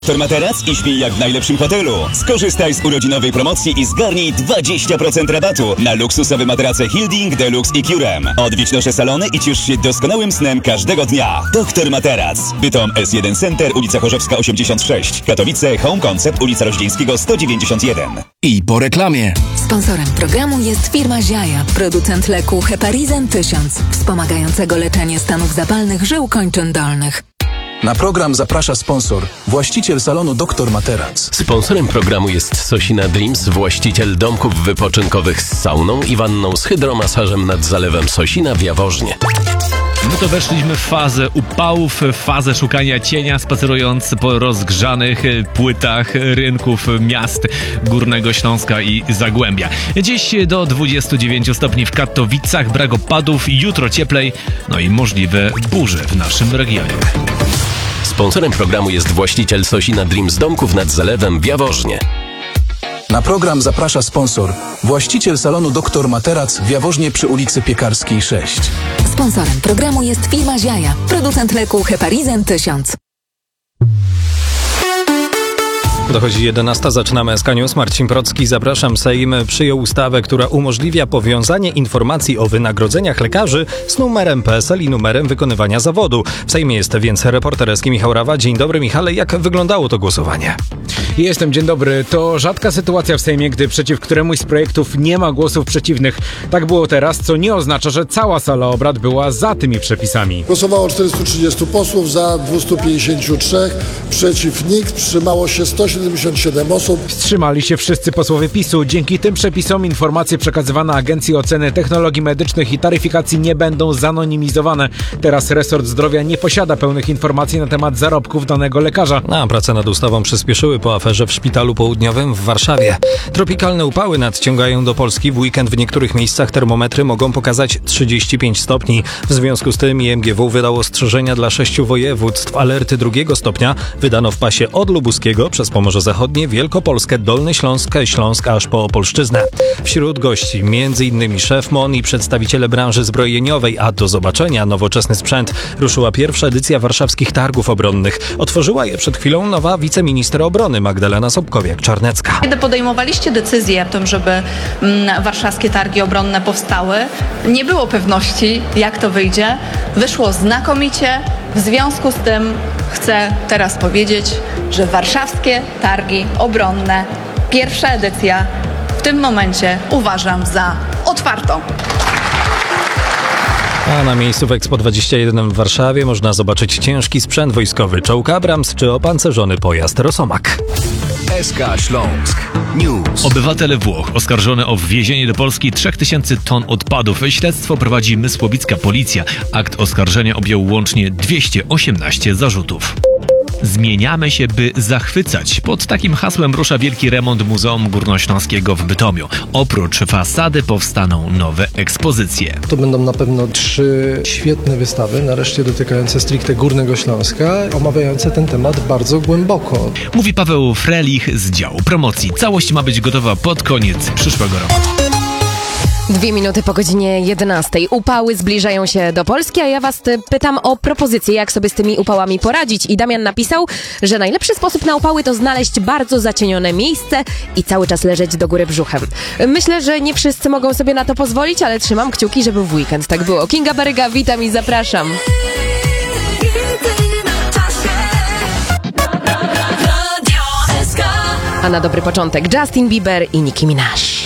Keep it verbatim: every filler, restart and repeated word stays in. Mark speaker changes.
Speaker 1: Doktor Materac i śpij jak w najlepszym hotelu. Skorzystaj z urodzinowej promocji i zgarnij dwadzieścia procent rabatu na luksusowe materace Hilding, Deluxe i Curem. Odwiedź nasze salony i ciesz się doskonałym snem każdego dnia. Doktor Materac. Bytom S jeden Center, ulica Chorzowska osiemdziesiąt sześć. Katowice Home Concept, ulica Roździńskiego sto dziewięćdziesiąt jeden.
Speaker 2: I po reklamie.
Speaker 3: Sponsorem programu jest firma Ziaja, producent leku Heparizan tysiąc, wspomagającego leczenie stanów zapalnych żył kończyn dolnych.
Speaker 2: Na program zaprasza sponsor, właściciel salonu Doktor Materac.
Speaker 4: Sponsorem programu jest Sosina Dreams, właściciel domków wypoczynkowych z sauną i wanną z hydromasażem nad zalewem Sosina w Jaworznie.
Speaker 5: No to weszliśmy w fazę upałów, w fazę szukania cienia, spacerując po rozgrzanych płytach rynków miast Górnego Śląska i Zagłębia. Dziś do dwudziestu dziewięciu stopni w Katowicach, brak opadów, jutro cieplej, no i możliwe burze w naszym regionie.
Speaker 4: Sponsorem programu jest właściciel Sosina Dreams domków nad zalewem w Jaworznie.
Speaker 2: Na program zaprasza sponsor, właściciel salonu Doktor Materac w Jaworznie przy ulicy Piekarskiej sześć.
Speaker 3: Sponsorem programu jest firma Ziaja, producent leku Heparizan tysiąc.
Speaker 6: Dochodzi jedenasta, zaczynamy S K News. Marcin Procki, zapraszam. Sejm przyjął ustawę, która umożliwia powiązanie informacji o wynagrodzeniach lekarzy z numerem P S L i numerem wykonywania zawodu. W Sejmie jest więc reporter S K Michał Rawa. Dzień dobry, Michale. Jak wyglądało to głosowanie?
Speaker 7: Jestem, dzień dobry. To rzadka sytuacja w Sejmie, gdy przeciw któremuś z projektów nie ma głosów przeciwnych. Tak było teraz, co nie oznacza, że cała sala obrad była za tymi przepisami.
Speaker 8: Głosowało czterystu trzydziestu posłów, za dwieście pięćdziesiąt trzy, przeciw nikt, wstrzymało się sto siedemdziesiąt siedem osób.
Speaker 7: Wstrzymali się wszyscy posłowie PiSu. Dzięki tym przepisom informacje przekazywane Agencji Oceny Technologii Medycznych i Taryfikacji nie będą zanonimizowane. Teraz resort zdrowia nie posiada pełnych informacji na temat zarobków danego lekarza.
Speaker 6: A prace nad ustawą przyspieszyły po aferze w Szpitalu Południowym w Warszawie. Tropikalne upały nadciągają do Polski. W weekend w niektórych miejscach termometry mogą pokazać trzydzieści pięć stopni. W związku z tym I M G W wydało ostrzeżenia dla sześciu województw. Alerty drugiego stopnia wydano w pasie od Lubuskiego przez Pomorze Zachodnie, Wielkopolskę, Dolny Śląsk, Śląsk aż po Opolszczyznę. Wśród gości m.in. szef M O N i przedstawiciele branży zbrojeniowej, a do zobaczenia nowoczesny sprzęt. Ruszyła pierwsza edycja warszawskich targów obronnych. Otworzyła je przed chwilą nowa wiceminister obrony Magdalena Sobkowiak-Czarnecka.
Speaker 9: Kiedy podejmowaliście decyzję o tym, żeby mm, warszawskie targi obronne powstały, nie było pewności, jak to wyjdzie. Wyszło znakomicie. W związku z tym chcę teraz powiedzieć, że warszawskie targi obronne, pierwsza edycja, w tym momencie uważam za otwartą.
Speaker 6: A na miejscu w Expo dwadzieścia jeden w Warszawie można zobaczyć ciężki sprzęt wojskowy, czołg Abrams czy opancerzony pojazd Rosomak.
Speaker 2: S K Śląsk News.
Speaker 5: Obywatel Włoch oskarżony o wwiezienie do Polski trzech tysięcy ton odpadów. Śledztwo prowadzi mysłowicka policja. Akt oskarżenia objął łącznie dwieście osiemnaście zarzutów. Zmieniamy się, by zachwycać. Pod takim hasłem rusza wielki remont Muzeum Górnośląskiego w Bytomiu. Oprócz fasady powstaną nowe ekspozycje.
Speaker 10: To będą na pewno trzy świetne wystawy, nareszcie dotykające stricte Górnego Śląska, omawiające ten temat bardzo głęboko.
Speaker 5: Mówi Paweł Frelich z działu promocji. Całość ma być gotowa pod koniec przyszłego roku.
Speaker 11: Dwie minuty po godzinie jedenastej. Upały zbliżają się do Polski, a ja was pytam o propozycję, jak sobie z tymi upałami poradzić. I Damian napisał, że najlepszy sposób na upały to znaleźć bardzo zacienione miejsce i cały czas leżeć do góry brzuchem. Myślę, że nie wszyscy mogą sobie na to pozwolić, ale trzymam kciuki, żeby w weekend tak było. Kinga Baryga, witam i zapraszam. A na dobry początek Justin Bieber i Nicki Minaj.